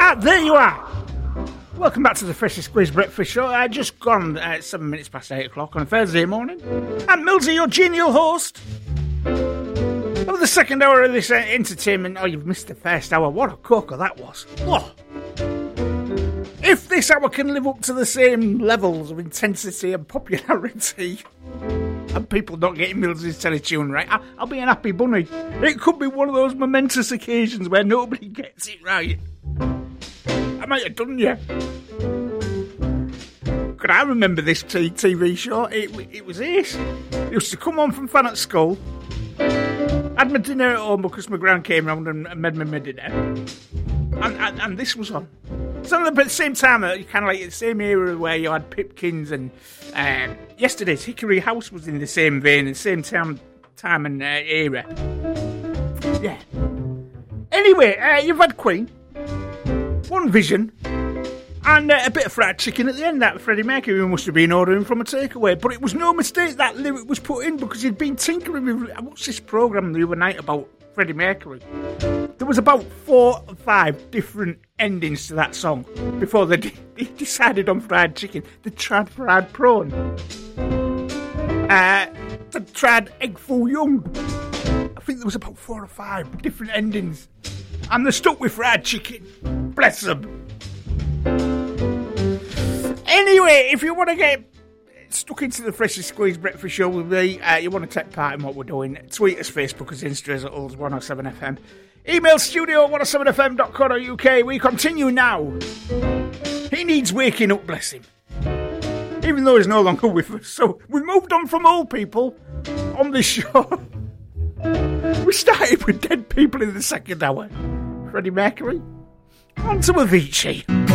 There you are. Welcome back to the Freshly Squeezed Breakfast Show. I just gone 7 minutes past 8 o'clock on a Thursday morning. I'm Millsy, your genial host. Over the second hour of this entertainment, you've missed the first hour. What a corker that was. Whoa. If this hour can live up to the same levels of intensity and popularity, and people not getting Millsy's Teletune right, I'll be an happy bunny. It could be one of those momentous occasions where nobody gets it right. I might have done you. Could I remember this TV show? It was ace. It used to come on from fun at school. Had my dinner at home because my gran came round and made me my dinner. And this was on. So at the same time, kind of like the same era where you had Pipkins and yesterday's Hickory House was in the same vein, the same time and era. Yeah. Anyway, you've had Queen, One Vision, and a bit of fried chicken at the end. That Freddie Mercury must have been ordering from a takeaway, but it was no mistake that lyric was put in because he'd been tinkering with. I watched this programme the other night about Freddie Mercury. There was about 4 or 5 different endings to that song before they decided on fried chicken. They tried fried prawn. They tried egg foo young. I think there was about 4 or 5 different endings. And they're stuck with fried chicken. Bless them. Anyway, if you want to get stuck into the Freshly Squeezed Breakfast Show with me, you want to take part in what we're doing, tweet us, Facebook us, Insta us at Ulls107FM. Email studio107fm.co.uk. We continue now. He needs waking up, bless him. Even though he's no longer with us. So we moved on from old people on this show. We started with dead people in the second hour. Freddie Mercury. On to Avicii.